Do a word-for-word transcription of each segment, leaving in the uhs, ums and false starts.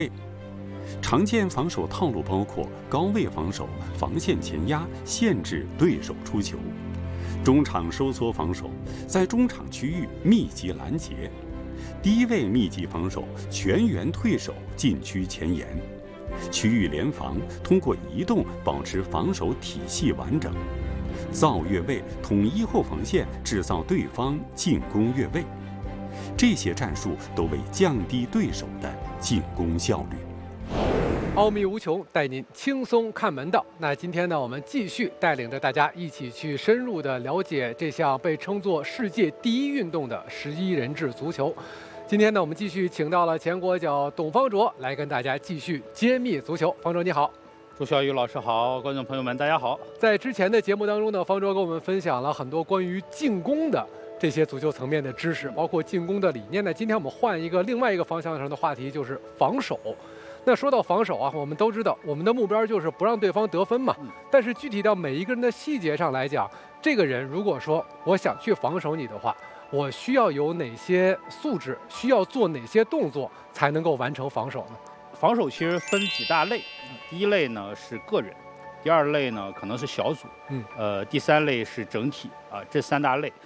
常见防守套路包括高位防守、防线前压、限制对手出球；中场收缩防守，在中场区域密集拦截；低位密集防守，全员退守禁区前沿；区域联防，通过移动保持防守体系完整；造越位，统一后防线，制造对方进攻越位。这些战术都为降低对手的进攻效率。 奥秘无穷，带您轻松看门道。那今天呢，我们继续带领着大家一起去深入的了解这项被称作世界第一运动的十一人制足球。今天呢，我们继续请到了前国脚董方卓来跟大家继续揭秘足球。方卓你好。 朱小雨老师好，观众朋友们大家好。 在之前的节目当中呢，方卓跟我们分享了很多关于进攻的这些足球层面的知识，包括进攻的理念呢。今天我们换一个另外一个方向上的话题，就是防守。那说到防守啊，我们都知道我们的目标就是不让对方得分嘛。但是具体到每一个人的细节上来讲，这个人如果说我想去防守你的话，我需要有哪些素质，需要做哪些动作才能够完成防守呢？ 防守其实分几大类，第一类呢是个人，第二类呢可能是小组，嗯，呃，第三类是整体啊，这三大类。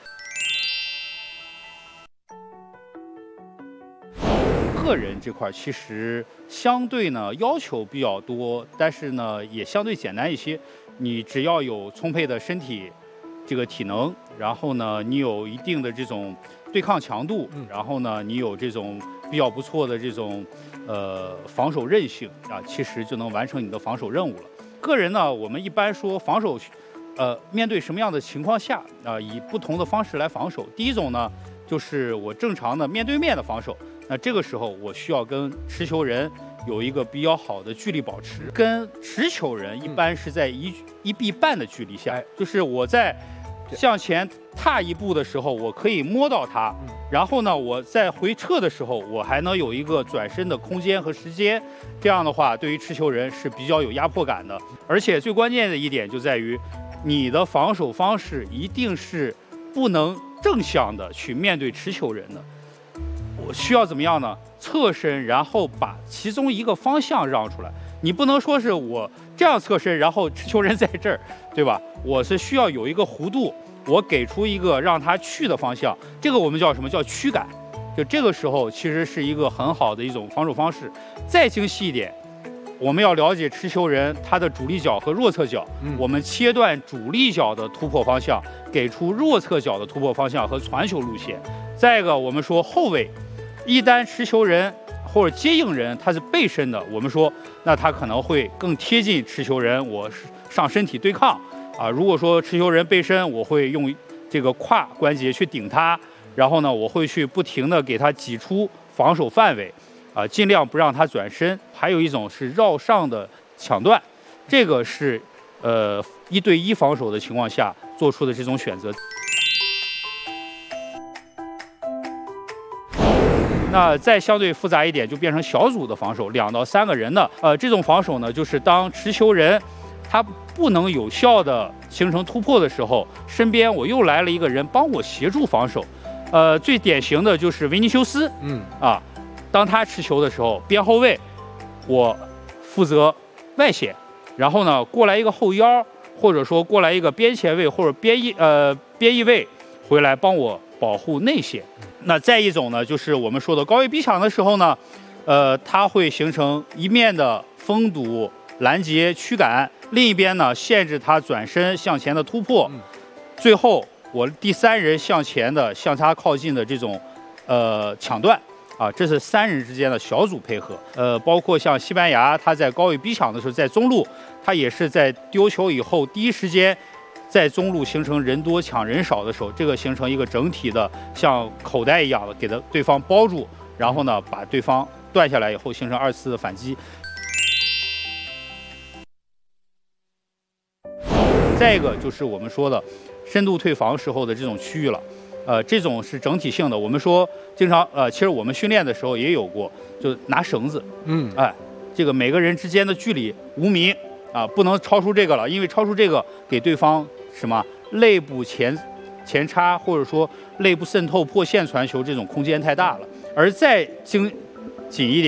个人这块其实相对呢要求比较多，但是呢也相对简单一些。你只要有充沛的身体这个体能，然后呢你有一定的这种对抗强度，然后呢你有这种比较不错的这种呃防守韧性啊，其实就能完成你的防守任务了。个人呢，我们一般说防守，呃面对什么样的情况下啊、呃，以不同的方式来防守。第一种呢就是我正常的面对面的防守。那这个时候，我需要跟持球人有一个比较好的距离保持，跟持球人一般是在一一臂半的距离下，就是我在向前踏一步的时候，我可以摸到他，然后呢，我在回撤的时候，我还能有一个转身的空间和时间。这样的话，对于持球人是比较有压迫感的。而且最关键的一点就在于，你的防守方式一定是不能正向的去面对持球人的。我需要怎么样呢？侧身，然后把其中一个方向让出来。你不能说是我这样侧身，然后持球人在这儿，对吧？我是需要有一个弧度，我给出一个让他去的方向。这个我们叫什么？叫驱赶。就这个时候，其实是一个很好的一种防守方式。再精细一点，我们要了解持球人他的主力脚和弱侧脚，嗯、我们切断主力脚的突破方向，给出弱侧脚的突破方向和传球路线。再一个，我们说后卫。一旦持球人或者接应人他是背身的，我们说那他可能会更贴近持球人，我上身体对抗啊。如果说持球人背身，我会用这个胯关节去顶他，然后呢，我会去不停的给他挤出防守范围啊，尽量不让他转身。还有一种是绕上的抢断，这个是呃一对一防守的情况下做出的这种选择。那再相对复杂一点，就变成小组的防守，两到三个人的。呃，这种防守呢，就是当持球人他不能有效的形成突破的时候，身边我又来了一个人帮我协助防守。呃，最典型的就是维尼修斯，嗯啊，当他持球的时候，边后卫我负责外线，然后呢过来一个后腰，或者说过来一个边前卫或者边翼呃边翼卫回来帮我保护内线。那再一种呢，就是我们说的高位逼抢的时候呢，呃，它会形成一面的封堵、拦截、驱赶，另一边呢限制他转身向前的突破。最后，我第三人向前的向他靠近的这种呃抢断啊，这是三人之间的小组配合。呃，包括像西班牙，他在高位逼抢的时候，在中路，他也是在丢球以后第一时间。在中路形成人多抢人少的时候，这个形成一个整体的像口袋一样的给的对方包住，然后呢把对方断下来以后形成二次的反击。再一个就是我们说的深度退防时候的这种区域了，呃，这种是整体性的。我们说经常呃，其实我们训练的时候也有过，就拿绳子，嗯，哎，这个每个人之间的距离五米啊，不能超出这个了，因为超出这个给对方。什么肋部前前插，或者说肋部渗透破线传球，这种空间太大了。而再精紧一点，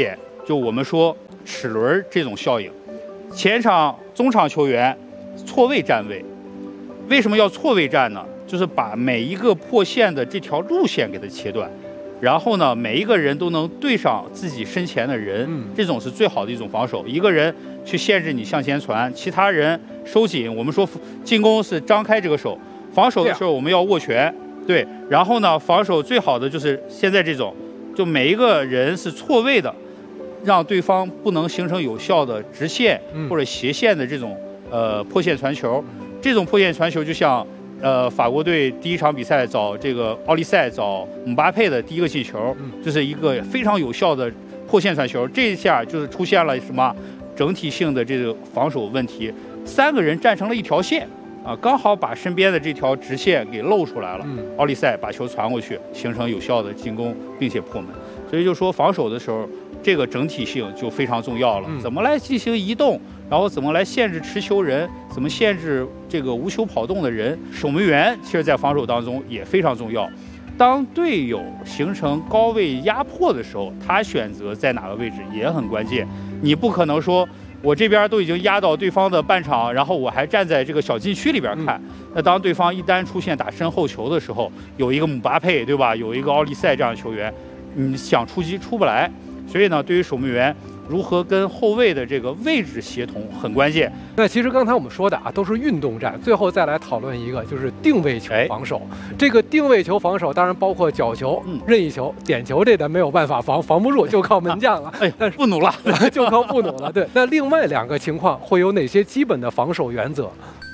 就我们说齿轮这种效应。前场、中场球员错位站位，为什么要错位站呢？就是把每一个破线的这条路线给它切断，然后呢，每一个人都能对上自己身前的人， 嗯， 这种是最好的一种防守。一个人去限制你向前传，其他人收紧。我们说进攻是张开这个手，防守的时候我们要握拳，对。然后呢，防守最好的就是现在这种，就每一个人是错位的，让对方不能形成有效的直线或者斜线的这种呃破线传球。这种破线传球就像。呃，法国队第一场比赛找这个奥利赛找姆巴佩的第一个进球，就是一个非常有效的破线传球。这一下就是出现了什么整体性的这个防守问题，三个人站成了一条线啊，刚好把身边的这条直线给露出来了。奥利赛把球传过去，形成有效的进攻，并且破门。所以就说防守的时候，这个整体性就非常重要了。怎么来进行移动？然后怎么来限制持球人？怎么限制这个无球跑动的人？守门员其实在防守当中也非常重要。当队友形成高位压迫的时候，他选择在哪个位置也很关键。你不可能说我这边都已经压到对方的半场，然后我还站在这个小禁区里边看。那当对方一旦出现打身后球的时候，有一个姆巴佩，对吧？有一个奥利赛这样的球员，你想出击出不来。所以呢，对于守门员，如何跟后卫的这个位置协同很关键。 那其实刚才我们说的啊，都是运动战。最后再来讨论一个，就是定位球防守。哎、这个定位球防守当然包括角球、嗯、任意球、点球，这个没有办法防，防不住，就靠门将了。 哎，但是不努了， 就靠不努了。对，那另外两个情况会有哪些基本的防守原则？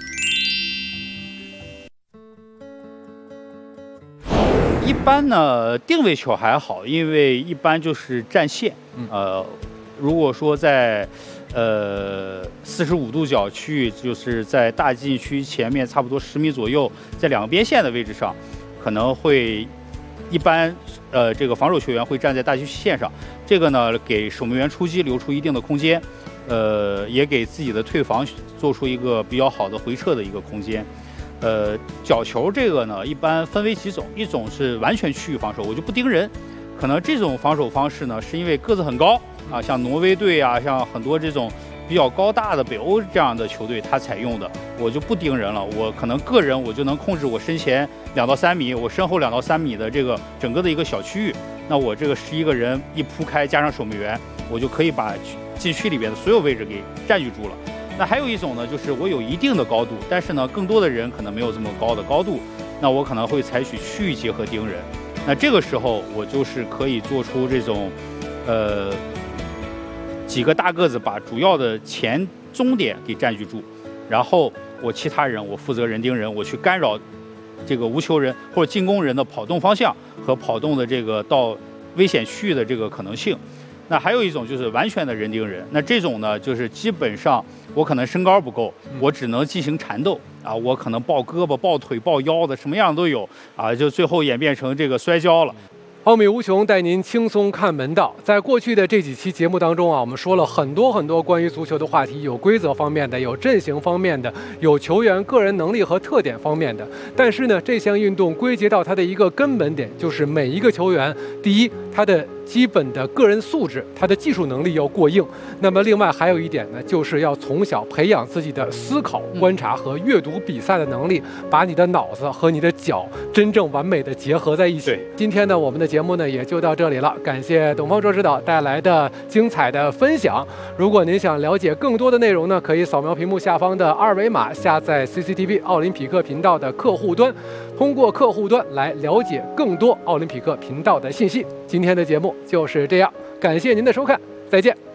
一般呢，定位球还好，因为一般就是站线。呃，如果说在呃四十五度角区域，就是在大禁区前面差不多十米左右，在两个边线的位置上，可能会一般呃这个防守球员会站在大禁区线上，这个呢给守门员出击留出一定的空间，呃，也给自己的退防做出一个比较好的回撤的一个空间。呃，角球这个呢，一般分为几种，一种是完全区域防守，我就不盯人，可能这种防守方式呢，是因为个子很高啊，像挪威队啊，像很多这种比较高大的北欧这样的球队，他采用的，我就不盯人了，我可能个人我就能控制我身前两到三米，我身后两到三米的这个整个的一个小区域，那我这个十一个人一铺开，加上守门员，我就可以把禁区里边的所有位置给占据住了。那还有一种呢，就是我有一定的高度，但是呢，更多的人可能没有这么高的高度，那我可能会采取区域结合盯人。那这个时候，我就是可以做出这种，呃，几个大个子把主要的前中点给占据住，然后我其他人我负责人盯人，我去干扰这个无球人或者进攻人的跑动方向和跑动的这个到危险区域的这个可能性。那还有一种就是完全的人盯人，那这种呢，就是基本上我可能身高不够，我只能进行缠斗啊，我可能抱胳膊、抱腿、抱腰的，什么样都有啊，就最后演变成这个摔跤了。 奥秘无穷带您轻松看门道。在过去的这几期节目当中啊，我们说了很多很多关于足球的话题，有规则方面的，有阵型方面的，有球员个人能力和特点方面的。但是呢，这项运动归结到它的一个根本点，就是每一个球员，第一，他的基本的个人素质，他的技术能力要过硬。那么另外还有一点呢，就是要从小培养自己的思考、观察和阅读比赛的能力，把你的脑子和你的脚真正完美的结合在一起。 对， 今天呢，我们的节目呢也就到这里了，感谢董方卓指导带来的精彩的分享。如果您想了解更多的内容呢，可以扫描屏幕下方的二维码，下载 C C T V 奥林匹克频道的客户端，通过客户端来了解更多奥林匹克频道的信息。今天的节目就是这样，感谢您的收看，再见。